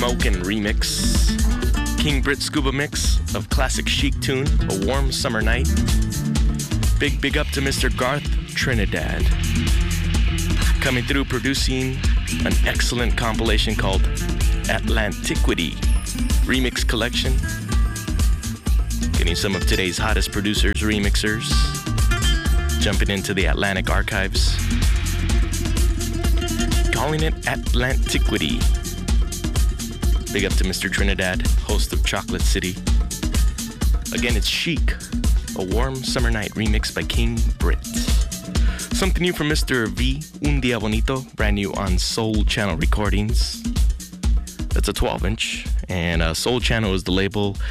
Smokin' remix. King Brit Scuba mix of classic chic tune, A Warm Summer Night. Big up to Mr. Garth Trinidad. Coming through producing an excellent compilation called Atlantiquity Remix Collection. Getting some of today's hottest producers, remixers. Jumping into the Atlantic archives. Calling it Atlantiquity. Big up to Mr. Trinidad, host of Chocolate City. Again, it's Chic, A Warm Summer Night remix by King Brit. Something new from Mr. V, Un Dia Bonito, brand new on Soul Channel Recordings. That's a 12-inch, and Soul Channel is the label.